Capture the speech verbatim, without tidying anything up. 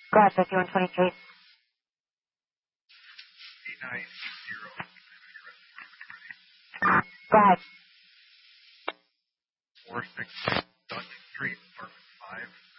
Go ahead, fifty-one twenty-three. eight nine eight zero. Go ahead. four six Dutch Street, apartment five.